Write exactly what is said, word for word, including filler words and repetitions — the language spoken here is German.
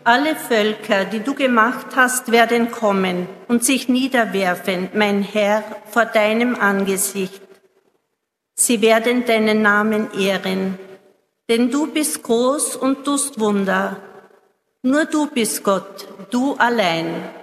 Alle Völker, die du gemacht hast, werden kommen und sich niederwerfen, mein Herr, vor deinem Angesicht. Sie werden deinen Namen ehren, denn du bist groß und tust Wunder. Nur du bist Gott, du allein.